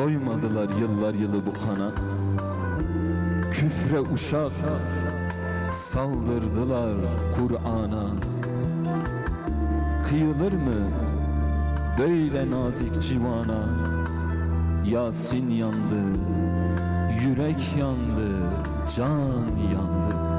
Doymadılar yıllar yılı bu kana. Küfre uşak saldırdılar Kur'an'a. Kıyılır mı böyle nazik civana? Yasin yandı, yürek yandı, can yandı.